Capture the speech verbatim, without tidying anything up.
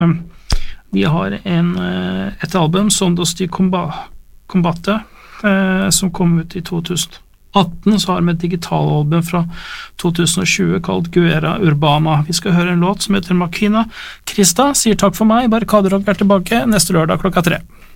De har en, et album, Sondos de Combate, som kom ut i to tusen atten, så har de et digitalalbum fra to tusen og tjue kalt Guerra Urbana. Vi skal høre en låt som heter Makina. Krista sier takk for meg, Barrikaderock er tilbake neste lørdag klokka tre.